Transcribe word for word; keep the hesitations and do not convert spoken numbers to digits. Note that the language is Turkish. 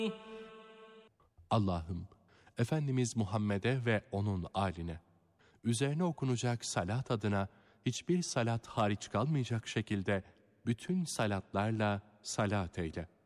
Allah'ım, Efendimiz Muhammed'e ve onun âline, üzerine okunacak salat adına hiçbir salat hariç kalmayacak şekilde bütün salatlarla salat eyle.